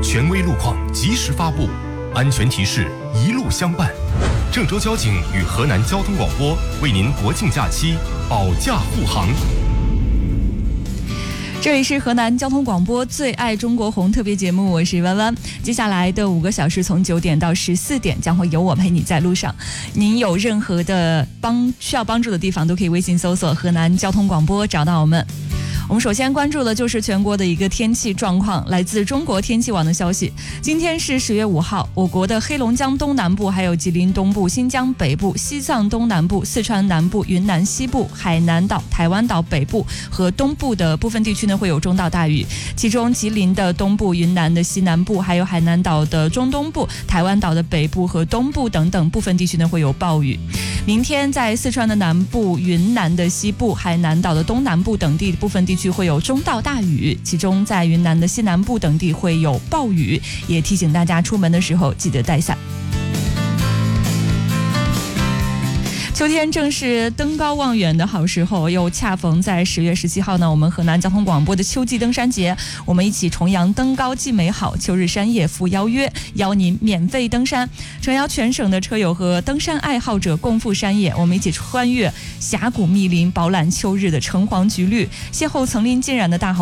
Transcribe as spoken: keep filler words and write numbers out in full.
权威路况及时发布，安全提示一路相伴。郑州交警与河南交通广播为您国庆假期保驾护航。 这里是河南交通广播最爱中国红特别节目，我是弯弯。接下来的五个小时，从九点到十四点，将会有我陪你在路上。您有任何的帮需要帮助的地方，都可以微信搜索河南交通广播找到我们。我们首先关注的就是全国的一个天气状况。来自中国天气网的消息，今天是十月五号，我国的黑龙江东南部、还有吉林东部、新疆北部、西藏东南部、四川南部、云南西部、海南岛、台湾岛北部和东部的部分地区呢会有中到大雨，其中吉林的东部、云南的西南部、还有海南岛的中东部、台湾岛的北部和东部等等部分地区呢会有暴雨。明天在四川的南部、云南的西部、海南岛的东南部等地部分地区会有中到大雨，其中在云南的西南部等地会有暴雨，也提醒大家出门的时候记得带伞。秋天正是登高望远的好时候，又恰逢在十月十七号呢，我们河南交通广播的秋季登山节，我们一起重阳登高既美好，秋日山夜赴邀约，邀您免费登山，诚邀全省的车友和登山爱好者共赴山野，我们一起穿越峡谷密林，饱览秋日的橙黄橘绿，邂逅层林尽染的大好